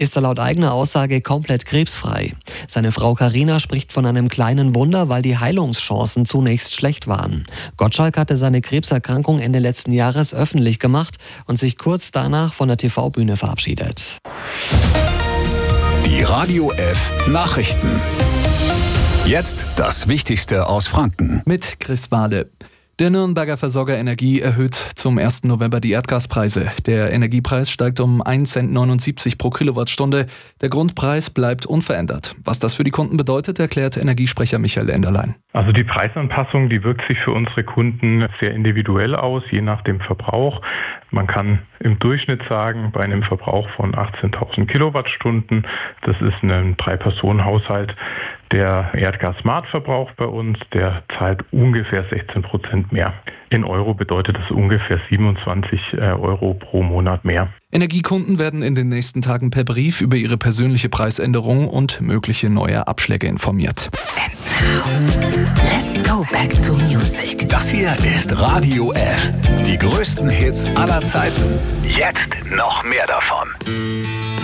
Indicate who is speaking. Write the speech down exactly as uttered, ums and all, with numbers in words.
Speaker 1: ist er laut eigener Aussage komplett krebsfrei. Seine Frau Carina spricht von einem kleinen Wunder, weil die Heilungschancen zunächst schlecht waren. Gottschalk hatte seine Krebserkrankung Ende letzten Jahres öffentlich gemacht und sich kurz danach von der T V-Bühne verabschiedet.
Speaker 2: Die Radio F Nachrichten. Jetzt das Wichtigste aus Franken.
Speaker 3: Mit Chris Wade. Der Nürnberger Versorger Energie erhöht zum ersten November die Erdgaspreise. Der Energiepreis steigt um ein Komma neunundsiebzig Cent pro Kilowattstunde. Der Grundpreis bleibt unverändert. Was das für die Kunden bedeutet, erklärt Energiesprecher Michael Enderlein.
Speaker 4: Also die Preisanpassung, die wirkt sich für unsere Kunden sehr individuell aus, je nach dem Verbrauch. Man kann im Durchschnitt sagen, bei einem Verbrauch von achtzehntausend Kilowattstunden, das ist ein Drei-Personen-Haushalt, der Erdgas Smart verbraucht bei uns, der zahlt ungefähr sechzehn Prozent mehr. In Euro bedeutet das ungefähr siebenundzwanzig Euro pro Monat mehr.
Speaker 3: Energiekunden werden in den nächsten Tagen per Brief über ihre persönliche Preisänderung und mögliche neue Abschläge informiert.
Speaker 5: And now, let's go back to music.
Speaker 2: Das hier ist Radio F. Die größten Hits aller Zeiten. Jetzt noch mehr davon.